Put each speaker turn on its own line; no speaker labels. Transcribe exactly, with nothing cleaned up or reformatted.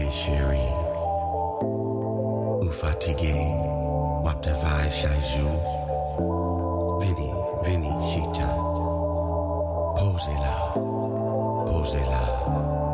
chérie. Ou fatigué, wap devais chaque jour. Vini, vini, chita. Posez là, posez là.